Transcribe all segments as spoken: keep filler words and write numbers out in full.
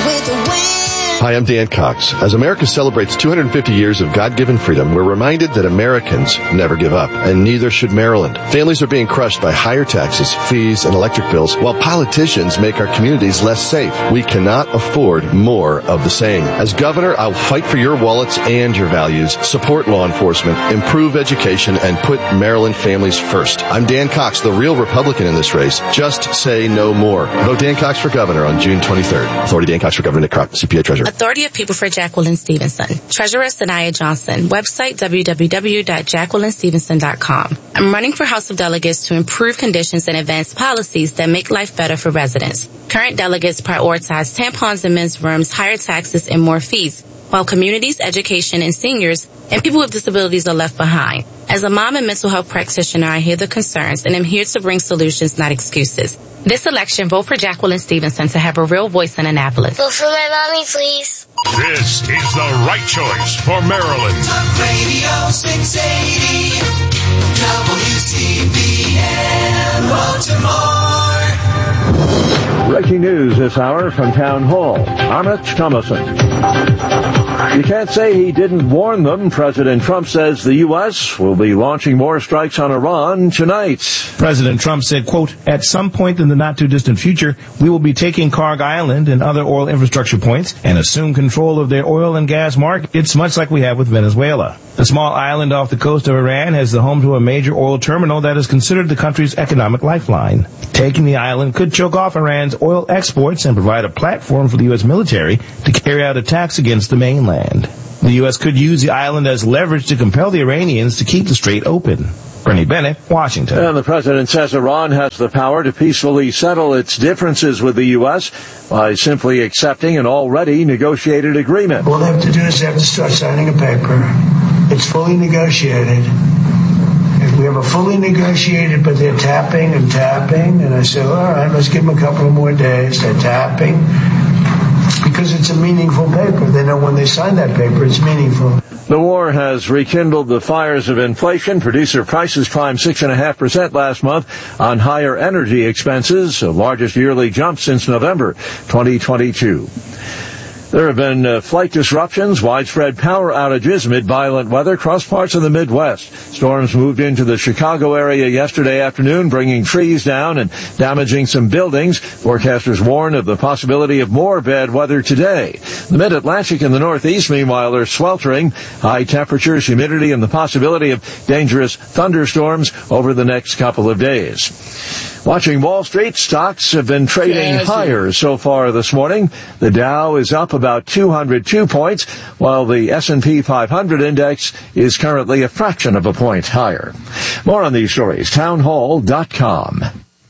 with the wind. Hi, I'm Dan Cox. As America celebrates two hundred fifty years of God-given freedom, we're reminded that Americans never give up, and neither should Maryland. Families are being crushed by higher taxes, fees, and electric bills, while politicians make our communities less safe. We cannot afford more of the same. As governor, I'll fight for your wallets and your values, support law enforcement, improve education, and put Maryland families first. I'm Dan Cox, the real Republican in this race. Just say no more. Vote Dan Cox for governor on June twenty-third. Authority Dan Cox for Governor Nick Crock, C P A Treasurer. Authority of People for Jacqueline Stevenson. Treasurer Sanaya Johnson. Website w w w dot jacqueline stevenson dot com. I'm running for House of Delegates to improve conditions and advance policies that make life better for residents. Current delegates prioritize tampons in men's rooms, higher taxes, and more fees, while communities, education, and seniors and people with disabilities are left behind. As a mom and mental health practitioner, I hear the concerns and am here to bring solutions, not excuses. This election, vote for Jacqueline Stevenson to have a real voice in Annapolis. Vote for my mommy, please. This is the right choice for Maryland. Talk Radio six eighty, W C B N Baltimore. Breaking news this hour from Town Hall. Amit Thomason. You can't say he didn't warn them. President Trump says the U S will be launching more strikes on Iran tonight. President Trump said, quote, at some point in the not-too-distant future, we will be taking Karg Island and other oil infrastructure points and assume control of their oil and gas markets, much like we have with Venezuela. The small island off the coast of Iran has the home to a major oil terminal that is considered the country's economic lifeline. Taking the island could choke off Iran's oil exports and provide a platform for the U S military to carry out attacks against the mainland. The U S could use the island as leverage to compel the Iranians to keep the strait open. Bernie Bennett, Washington. And the president says Iran has the power to peacefully settle its differences with the U S by simply accepting an already negotiated agreement. All they have to do is they have to start signing a paper. It's fully negotiated. We have a fully negotiated, but they're tapping and tapping. And I said, all right, let's give them a couple of more days. They're tapping because it's a meaningful paper. They know when they sign that paper, it's meaningful. The war has rekindled the fires of inflation. Producer prices climbed six point five percent last month on higher energy expenses, the largest yearly jump since November twenty twenty-two. There have been uh, flight disruptions, widespread power outages amid violent weather across parts of the Midwest. Storms moved into the Chicago area yesterday afternoon, bringing trees down and damaging some buildings. Forecasters warn of the possibility of more bad weather today. The Mid-Atlantic and the Northeast, meanwhile, are sweltering. High temperatures, humidity, and the possibility of dangerous thunderstorms over the next couple of days. Watching Wall Street, stocks have been trading yes, higher so far this morning. The Dow is up about two hundred two points, while the S and P five hundred index is currently a fraction of a point higher. More on these stories, townhall dot com.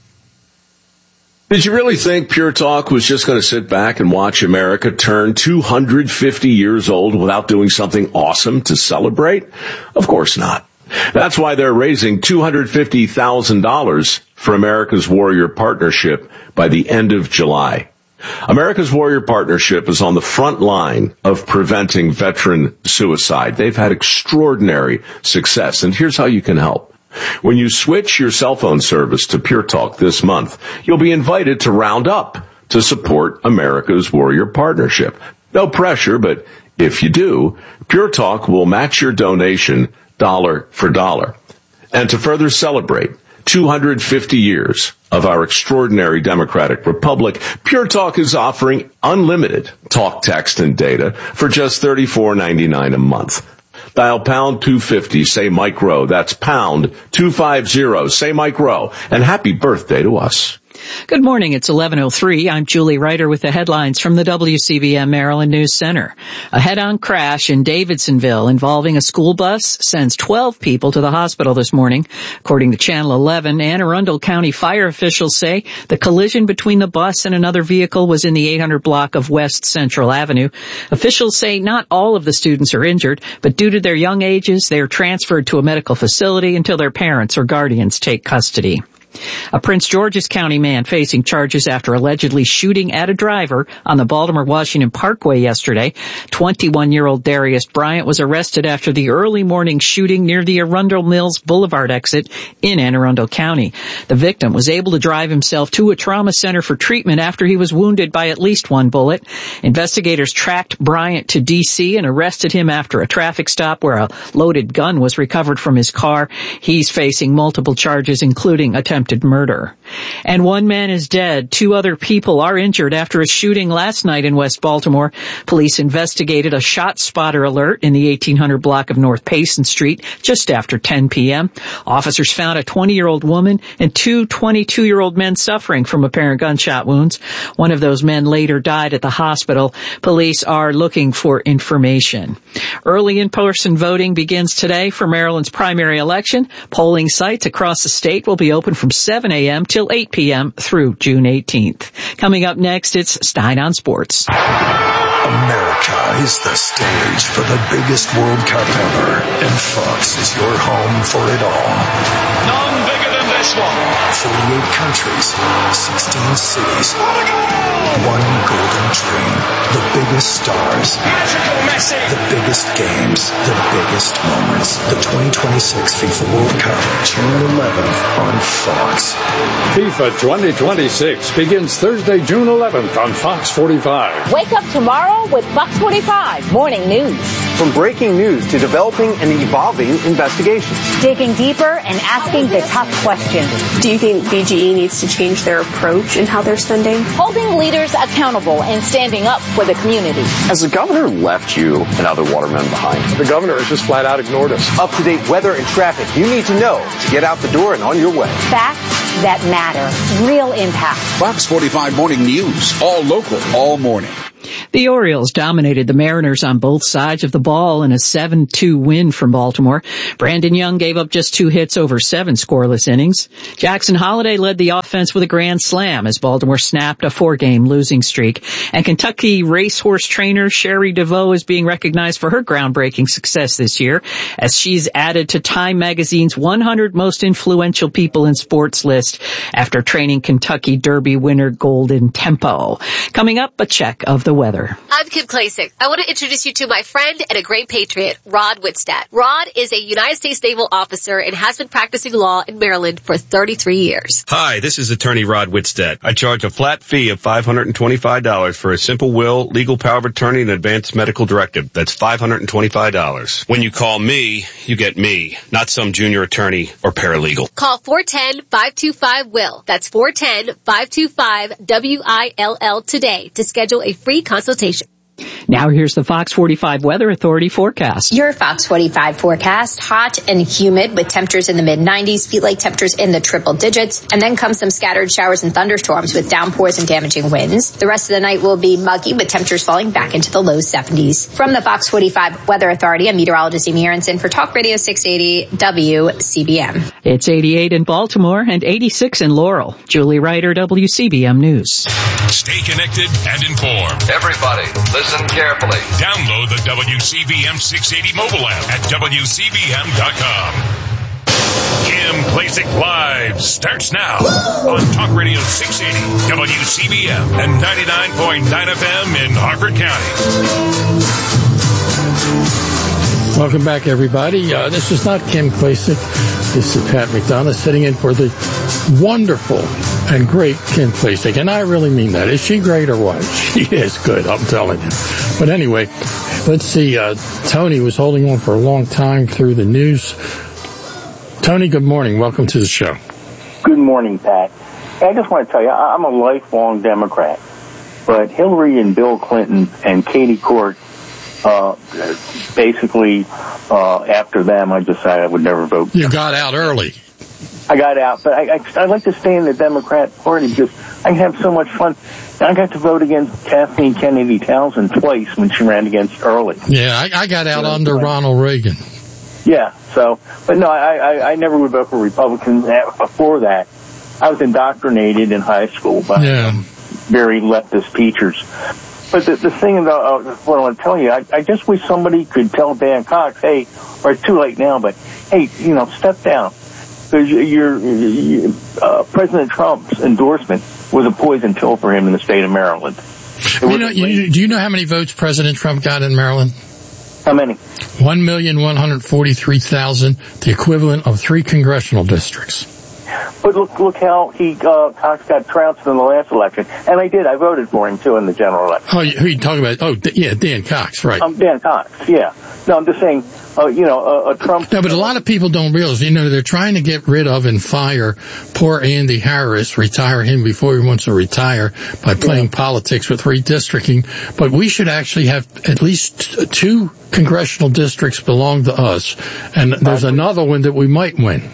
Did you really think Pure Talk was just going to sit back and watch America turn two hundred fifty years old without doing something awesome to celebrate? Of course not. That's why they're raising two hundred fifty thousand dollars for America's Warrior Partnership by the end of July. America's Warrior Partnership is on the front line of preventing veteran suicide. They've had extraordinary success, and here's how you can help. When you switch your cell phone service to Pure Talk this month, you'll be invited to round up to support America's Warrior Partnership. No pressure, but if you do, Pure Talk will match your donation dollar for dollar. And to further celebrate two hundred fifty years of our extraordinary democratic republic, Pure Talk is offering unlimited talk, text, and data for just thirty-four ninety-nine a month. Dial pound two fifty, say Mike Rowe. That's pound two fifty, say Mike Rowe. And happy birthday to us. Good morning. It's eleven oh three. I'm Julie Ryder with the headlines from the W C B M Maryland News Center. A head-on crash in Davidsonville involving a school bus sends twelve people to the hospital this morning. According to Channel eleven, Anne Arundel County fire officials say the collision between the bus and another vehicle was in the eight hundred block of West Central Avenue. Officials say not all of the students are injured, but due to their young ages, they are transferred to a medical facility until their parents or guardians take custody. A Prince George's County man facing charges after allegedly shooting at a driver on the Baltimore-Washington Parkway yesterday. twenty-one-year-old Darius Bryant was arrested after the early morning shooting near the Arundel Mills Boulevard exit in Anne Arundel County. The victim was able to drive himself to a trauma center for treatment after he was wounded by at least one bullet. Investigators tracked Bryant to D C and arrested him after a traffic stop where a loaded gun was recovered from his car. He's facing multiple charges, including attempted murder. And one man is dead. Two other people are injured after a shooting last night in West Baltimore. Police investigated a shot spotter alert in the eighteen hundred block of North Payson Street just after ten p.m. Officers found a twenty-year-old woman and two twenty-two-year-old men suffering from apparent gunshot wounds. One of those men later died at the hospital. Police are looking for information. Early in-person voting begins today for Maryland's primary election. Polling sites across the state will be open from seven a.m. till eight p.m. through June eighteenth. Coming up next, it's Stein on Sports. America is the stage for the biggest World Cup ever, and Fox is your home for it all. None bigger than this one. forty-eight countries, sixteen cities, one golden dream. The biggest stars, Magical Messi. the biggest games, the biggest moments. The twenty twenty-six FIFA World Cup, June eleventh on Fox. FIFA twenty twenty-six begins Thursday, June eleventh on Fox forty-five. Wake up tomorrow with Fox forty-five Morning News. From breaking news to developing and evolving investigations. Digging deeper and asking the tough questions. Do you think B G E needs to change their approach in how they're spending? Holding leaders accountable and standing up for the community. Has the governor left you and other watermen behind? The governor has just flat out ignored us. Up-to-date weather and traffic you need to know to get out the door and on your way. Facts that matter. Real impact. Fox forty-five Morning News. All local, all morning. The Orioles dominated the Mariners on both sides of the ball in a seven two win from Baltimore. Brandon Young gave up just two hits over seven scoreless innings. Jackson Holliday led the offense with a grand slam as Baltimore snapped a four-game losing streak. And Kentucky racehorse trainer Sherry DeVoe is being recognized for her groundbreaking success this year as she's added to Time Magazine's one hundred most influential people in sports list after training Kentucky Derby winner Golden Tempo. Coming up, a check of the weather. I'm Kim Klasick. I want to introduce you to my friend and a great patriot, Rod Whitstadt. Rod is a United States naval officer and has been practicing law in Maryland for thirty-three years. Hi, this is attorney Rod Whitstadt. I charge a flat fee of five hundred twenty-five dollars for a simple will, legal power of attorney, and advanced medical directive. That's five hundred twenty-five dollars. When you call me, you get me, not some junior attorney or paralegal. Call four one zero, five two five, W I L L. That's four one zero, five two five, W I L L today to schedule a free consultation. Now here's the Fox forty-five Weather Authority forecast. Your Fox forty-five forecast, hot and humid with temperatures in the mid nineties, feel like temperatures in the triple digits, and then come some scattered showers and thunderstorms with downpours and damaging winds. The rest of the night will be muggy with temperatures falling back into the low seventies. From the Fox forty-five Weather Authority, I'm meteorologist Amy Aronson for Talk Radio six eighty W C B M. It's eighty-eight in Baltimore and eighty-six in Laurel. Julie Ryder, W C B M News. Stay connected and informed. Everybody, listen carefully. Download the W C B M six eighty mobile app at W C B M dot com. Kim Klasick Live starts now on Talk Radio six eighty, W C B M, and ninety-nine point nine F M in Harford County. Welcome back, everybody. Uh, this is not Kim Klasick. This is Pat McDonough sitting in for the wonderful and great Kim Klasick. And I really mean that. Is she great or what? She is good, I'm telling you. But anyway, let's see. Uh, Tony was holding on for a long time through the news. Tony, good morning. Welcome to the show. Good morning, Pat. I just want to tell you, I'm a lifelong Democrat. But Hillary and Bill Clinton and Katie Court, uh, basically, uh, after them, I decided I would never vote. You got out early. I got out, but I, I, I like to stay in the Democrat Party because I have so much fun. I got to vote against Kathleen Kennedy Townsend twice when she ran against Early. Yeah, I, I got out under Ronald Reagan. Yeah, so, but no, I, I, I never would vote for Republicans. Before that, I was indoctrinated in high school by yeah. um, very leftist teachers. But the, the thing about uh, what I want to tell you, I, I just wish somebody could tell Dan Cox, hey, or it's too late now, but hey, you know, step down. because your, your uh, President Trump's endorsement was a poison pill for him in the state of Maryland. You know, you, do you know how many votes President Trump got in Maryland? How many? One million one hundred forty-three thousand, the equivalent of three congressional districts. But look, look how he uh, Cox got trounced in the last election, and I did. I voted for him too in the general election. Oh, who you talking about? Oh, yeah, Dan Cox, right? Um, Dan Cox, yeah. No, I'm just saying. Uh, you know, a, a Trump. No, but a lot of people don't realize. You know, they're trying to get rid of and fire poor Andy Harris, retire him before he wants to retire by playing yeah. politics with redistricting. But we should actually have at least two congressional districts belong to us, and there's another one that we might win.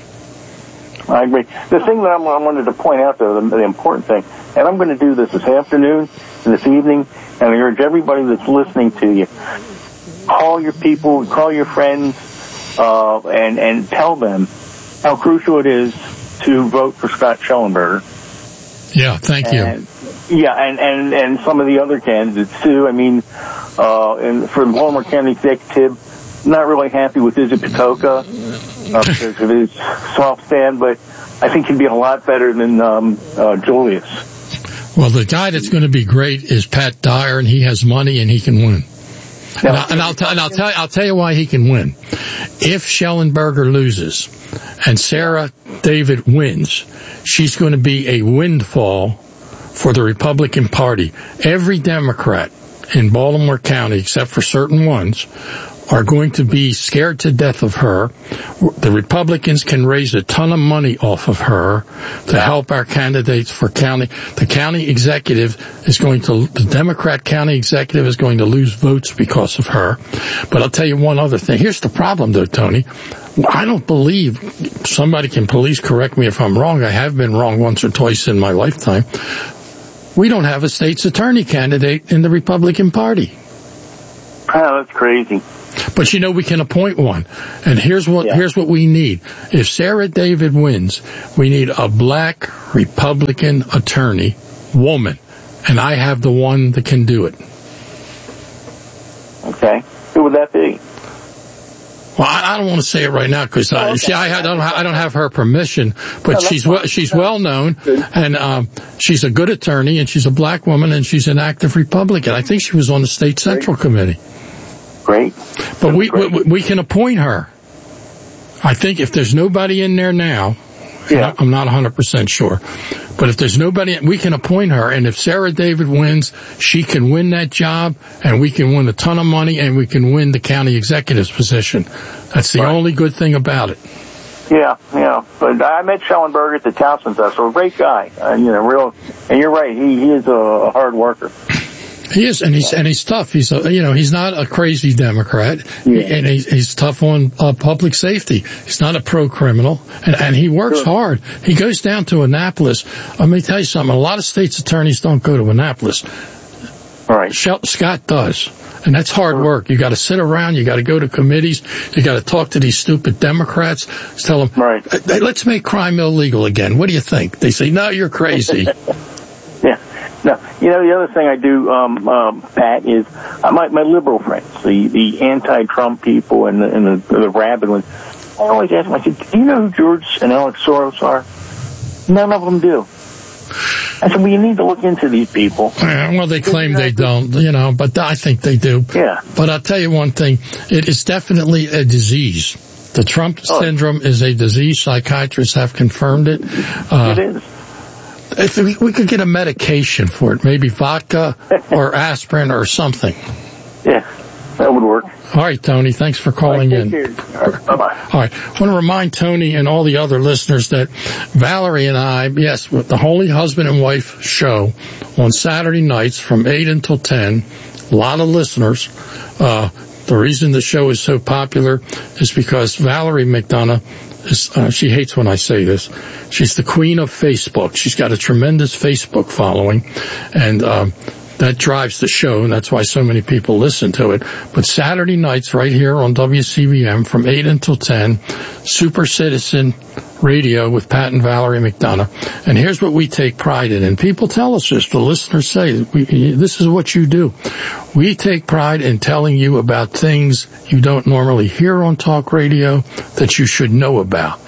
I agree. The thing that I'm, I wanted to point out, though, the, the important thing, and I'm going to do this this afternoon and this evening, and I urge everybody that's listening to you, call your people, call your friends, uh, and, and tell them how crucial it is to vote for Scott Schellenberger. Yeah, thank you. And, yeah, and, and, and some of the other candidates, too. I mean, uh, and for the Baltimore County Executive, not really happy with Izzy Patoka uh, because of his soft stand, but I think he'd be a lot better than um, uh, Julius. Well, the guy that's going to be great is Pat Dyer, and he has money and he can win. And, I, and I'll, t- and I'll tell I'll tell you why he can win. If Schellenberger loses and Sarah David wins, she's going to be a windfall for the Republican Party. Every Democrat in Baltimore County, except for certain ones, are going to be scared to death of her. The Republicans can raise a ton of money off of her to help our candidates for county. The county executive is going to, the Democrat county executive is going to lose votes because of her. But I'll tell you one other thing. Here's the problem, though, Tony. I don't believe, somebody can please correct me if I'm wrong. I have been wrong once or twice in my lifetime. We don't have a state's attorney candidate in the Republican Party. Oh, that's crazy. But you know, we can appoint one. And here's what, yeah. here's what we need. If Sarah David wins, we need a black Republican attorney, woman. And I have the one that can do it. Okay. Who would that be? Well, I, I don't want to say it right now because, uh, oh, okay. see, I, I don't, I don't have her permission, but no, she's, well, she's no. well known and, um, she's a good attorney and she's a black woman and she's an active Republican. I think she was on the state central Great. committee. Great. But we, we, we can appoint her. I think if there's nobody in there now, yeah. I'm not one hundred percent sure, but if there's nobody, we can appoint her. And if Sarah David wins, she can win that job and we can win a ton of money and we can win the county executive's position. That's the right. only good thing about it. Yeah, yeah. But I met Schellenberger at the Towson Festival. Great guy. Uh, you know, real, and you're right. He, he is a, a hard worker. He is, and he's and he's tough. He's a, you know, he's not a crazy Democrat, yeah. and he's, he's tough on uh, public safety. He's not a pro criminal, and, and he works sure. hard. He goes down to Annapolis. Let me tell you something. A lot of states' attorneys don't go to Annapolis. All right, Scott does, and that's hard work. You got to sit around. You got to go to committees. You got to talk to these stupid Democrats. Tell them, right. hey, let's make crime illegal again. What do you think? They say, no, you're crazy. Yeah. No, you know, the other thing I do, um, um, Pat, is uh, my, my liberal friends, the, the anti-Trump people and the, and the, the rabid ones, I always ask them, I said, do you know who George and Alex Soros are? None of them do. I said, well, you need to look into these people. Yeah, well, they claim they don't, you know, but I think they do. Yeah. But I'll tell you one thing, it is definitely a disease. The Trump oh. syndrome is a disease. Psychiatrists have confirmed it. Uh, it is. If we, we could get a medication for it, maybe vodka or aspirin or something. Yeah, that would work. All right, Tony, thanks for calling all in. right, in. All right, bye-bye. All right, I want to remind Tony and all the other listeners that Valerie and I, yes, with the Holy Husband and Wife show on Saturday nights from eight until ten, a lot of listeners. Uh, the reason the show is so popular is because Valerie McDonough, is, uh, she hates when I say this, she's the queen of Facebook. She's got a tremendous Facebook following, and um, that drives the show, and that's why so many people listen to it. But Saturday nights right here on W C B M from eight until ten, Super Citizen Radio with Pat and Valerie McDonough. And here's what we take pride in. And people tell us this, the listeners say, we, this is what you do. We take pride in telling you about things you don't normally hear on talk radio that you should know about.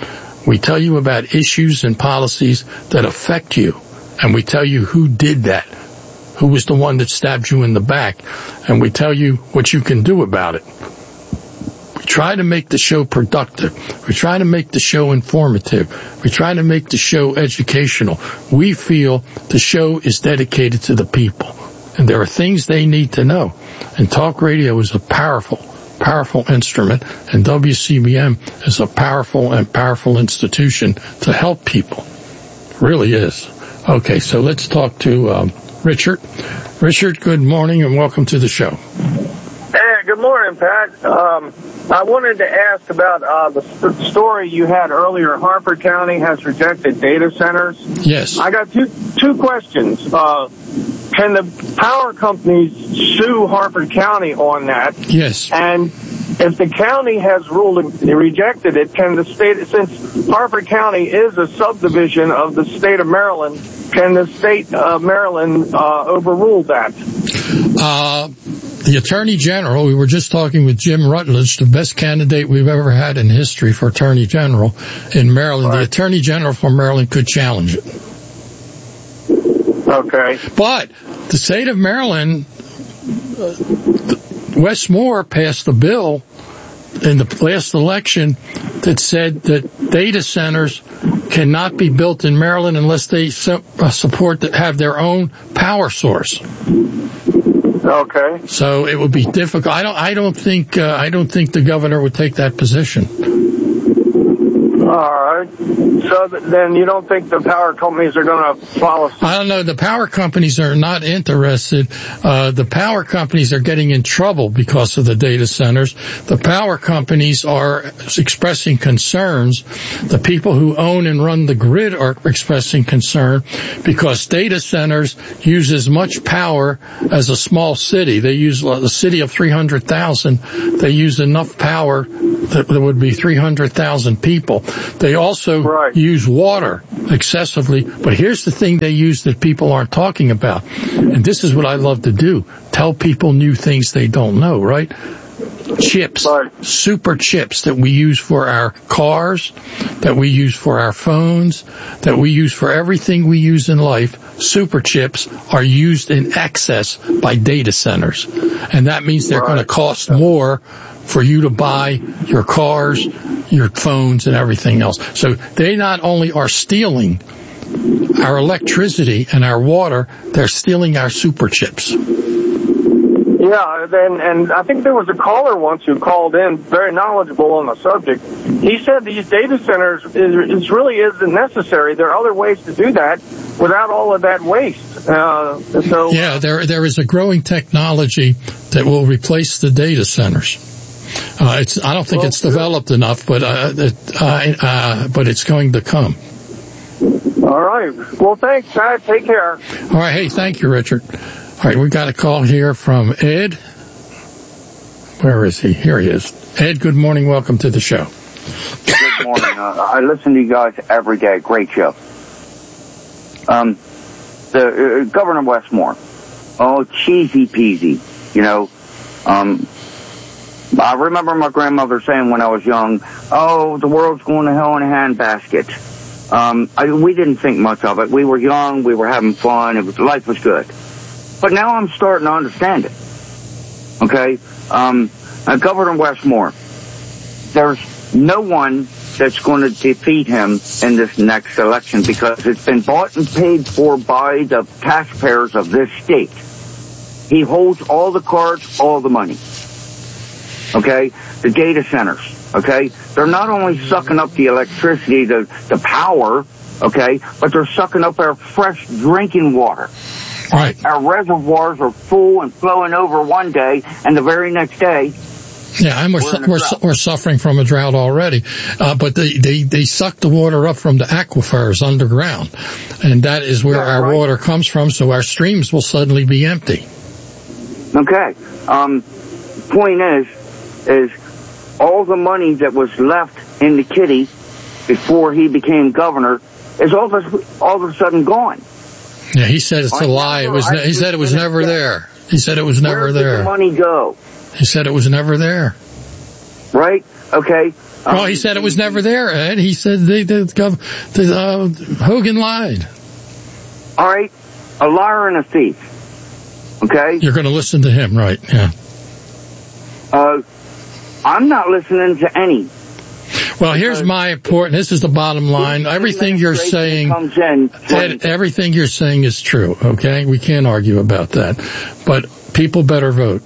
We tell you about issues and policies that affect you, and we tell you who did that, who was the one that stabbed you in the back, and we tell you what you can do about it. We try to make the show productive. We try to make the show informative. We try to make the show educational. We feel the show is dedicated to the people, and there are things they need to know. And talk radio is a powerful, powerful instrument, and W C B M is a powerful and powerful institution to help people. It really is. Okay, so let's talk to um, Richard. Richard, good morning and welcome to the show. Hey, good morning, Pat. Um, I wanted to ask about uh, the st- story you had earlier. Harford County has rejected data centers. Yes. I got two two questions. Uh, can the power companies sue Harford County on that? Yes. And if the county has ruled rejected it, can the state, since Harford County is a subdivision of the state of Maryland, can the state of Maryland uh, overrule that? Uh, the Attorney General, we were just talking with Jim Rutledge, the best candidate we've ever had in history for Attorney General in Maryland. Right. The Attorney General for Maryland could challenge it. Okay. But the state of Maryland, uh, Wes Moore passed a bill in the last election that said that data centers cannot be built in Maryland unless they su- uh, support that have their own power source. Okay. So it would be difficult. I don't. I don't think. Uh, I don't think the governor would take that position. All right. So th- then you don't think the power companies are going to follow? I don't know. The power companies are not interested. Uh, the power companies are getting in trouble because of the data centers. The power companies are expressing concerns. The people who own and run the grid are expressing concern because data centers use as much power as a small city. They use a city of three hundred thousand. They use enough power that there would be three hundred thousand people. They also right. use water excessively, but here's the thing they use that people aren't talking about, and this is what I love to do, tell people new things they don't know, right? Chips, right. super chips that we use for our cars, that we use for our phones, that we use for everything we use in life. Super chips are used in excess by data centers, and that means they're right. going to cost more for you to buy your cars, your phones, and everything else. So they not only are stealing our electricity and our water, they're stealing our super chips. Yeah, and, and I think there was a caller once who called in, very knowledgeable on the subject. He said these data centers is, is really isn't necessary. There are other ways to do that without all of that waste. Uh, so yeah, there there is a growing technology that will replace the data centers. Uh, it's I don't think well, it's developed enough, but uh, it, uh, uh, but it's going to come. All right. Well, thanks, Pat. Take care. All right. Hey, thank you, Richard. All right, we got a call here from Ed. Where is he? Here he is. Ed, good morning. Welcome to the show. Good morning. Uh, I listen to you guys every day. Great show. Um, the uh, Governor Wes Moore. Oh, cheesy peasy. You know, um, I remember my grandmother saying when I was young, "Oh, the world's going to hell in a handbasket." Um, I, we didn't think much of it. We were young. We were having fun. It was life was good. But now I'm starting to understand it. Okay? Um, uh, Governor Wes Moore, there's no one that's going to defeat him in this next election because it's been bought and paid for by the taxpayers of this state. He holds all the cards, all the money. Okay? The data centers. Okay? They're not only sucking up the electricity, the, the power, okay, but they're sucking up our fresh drinking water. Right. Our reservoirs are full and flowing over one day, and the very next day, yeah, and we're we're, we're, su- we're suffering from a drought already. Uh, but they, they they suck the water up from the aquifers underground, and that is where yeah, our right. water comes from. So our streams will suddenly be empty. Okay. Um, point is, is all the money that was left in the kitty before he became governor is all of all of a sudden gone. Yeah, he said it's a lie. It was. Ne- he said it was never there. He said it was never Where there. Where did the money go? He said it was never there. Right? okay? Well, um, he said it was never there, Ed. He said the, the, the uh, Hogan lied. All right, a liar and a thief. Okay? You're going to listen to him, right? Yeah. Uh, I'm not listening to any. Well, here's my important, this is the bottom line. Everything you're saying, Ed, everything you're saying is true, okay? We can't argue about that. But people better vote.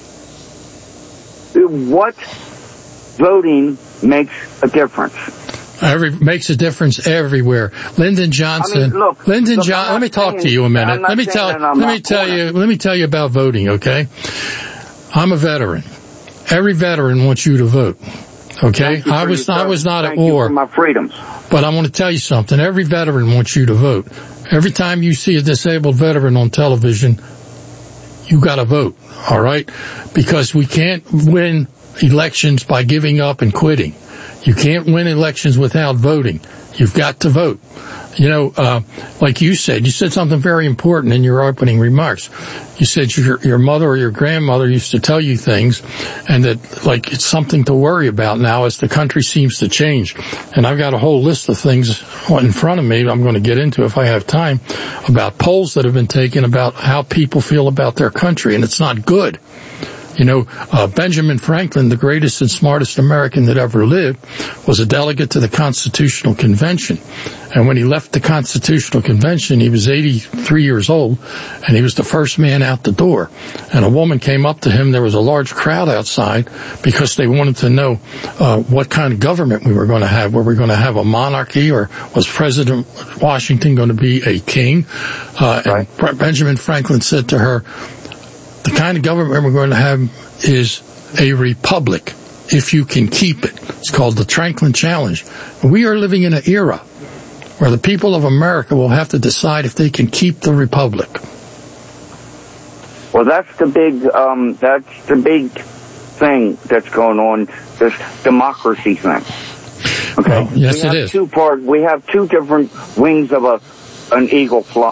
What voting makes a difference? Every, makes a difference everywhere. Lyndon Johnson, I mean, look, Lyndon look, Johnson, let me talk saying, to you a minute. Let me tell, let me tell you, let me tell you about voting, okay? I'm a veteran. Every veteran wants you to vote. Okay, I was I was not at war. My freedoms. But I want to tell you something. Every veteran wants you to vote. Every time you see a disabled veteran on television, you got to vote. All right, because we can't win elections by giving up and quitting. You can't win elections without voting. You've got to vote. You know, uh, like you said, you said something very important in your opening remarks. You said your, your mother or your grandmother used to tell you things, and that, like, it's something to worry about now as the country seems to change. And I've got a whole list of things in front of me I'm going to get into if I have time, about polls that have been taken about how people feel about their country, and it's not good. You know, uh, Benjamin Franklin, the greatest and smartest American that ever lived, was a delegate to the Constitutional Convention. And when he left the Constitutional Convention, he was eighty-three years old, and he was the first man out the door. And a woman came up to him. There was a large crowd outside because they wanted to know uh, what kind of government we were going to have. Were we going to have a monarchy, or was President Washington going to be a king? Uh, right. And Benjamin Franklin said to her, the kind of government we're going to have is a republic, if you can keep it. It's called the Franklin Challenge. We are living in an era where the people of America will have to decide if they can keep the republic. Well, that's the big, um, that's the big thing that's going on, this democracy thing. Okay. Well, yes, we it have is. Two part, we have two different wings of a an eagle fly,